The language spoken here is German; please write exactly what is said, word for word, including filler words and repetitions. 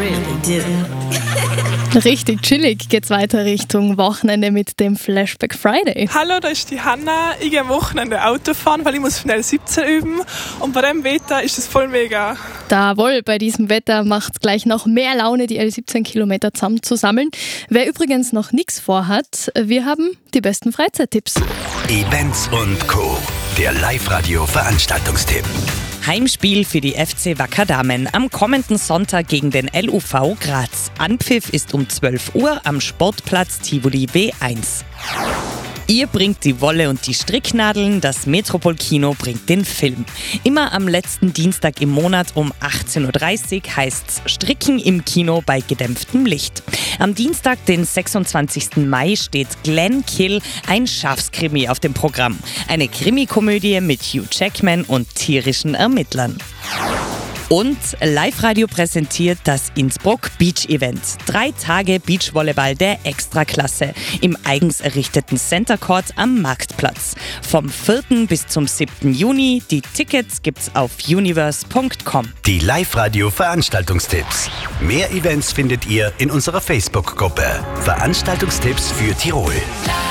really do. Richtig chillig geht's weiter Richtung Wochenende mit dem Flashback Friday. Hallo, da ist die Hanna. Ich gehe am Wochenende Auto fahren, weil ich muss schnell siebzehn üben. Und bei dem Wetter ist das voll mega. Jawohl, bei diesem Wetter macht's gleich noch mehr Laune, die L siebzehn Kilometer zusammenzusammeln. Wer übrigens noch nichts vorhat, wir haben die besten Freizeittipps. Events und Co. Der Live-Radio-Veranstaltungstipp. Heimspiel für die F C Wacker Damen am kommenden Sonntag gegen den L U V Graz. Anpfiff ist um zwölf Uhr am Sportplatz Tivoli W eins. Ihr bringt die Wolle und die Stricknadeln, das Metropol-Kino bringt den Film. Immer am letzten Dienstag im Monat um achtzehn Uhr dreißig heißt's Stricken im Kino bei gedämpftem Licht. Am Dienstag, den sechsundzwanzigsten Mai, steht Glenn Kill, ein Schafskrimi auf dem Programm. Eine Krimikomödie mit Hugh Jackman und tierischen Ermittlern. Und Live-Radio präsentiert das Innsbruck Beach Event. Drei Tage Beachvolleyball der Extraklasse im eigens errichteten Center Court am Marktplatz. Vom vierten bis zum siebten Juni. Die Tickets gibt's auf universe punkt com. Die Live-Radio-Veranstaltungstipps. Mehr Events findet ihr in unserer Facebook-Gruppe. Veranstaltungstipps für Tirol.